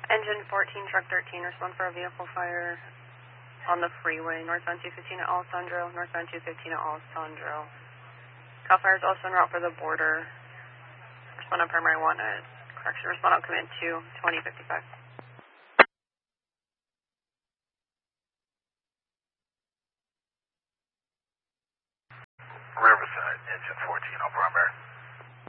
Engine 14, truck 13, respond for a vehicle fire on the freeway, northbound 215 at Alessandro, northbound 215 at Alessandro. CAL FIRE is also en route for the border. Respond on primary 1 at, correction, respond on command 2, 2055. Riverside, engine 14 on primary.